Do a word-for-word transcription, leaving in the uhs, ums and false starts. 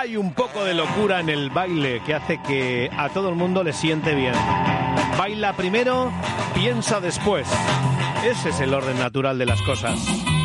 hay un poco de locura en el baile que hace que a todo el mundo le siente bien. Baila primero, piensa después. Ese es el orden natural de las cosas.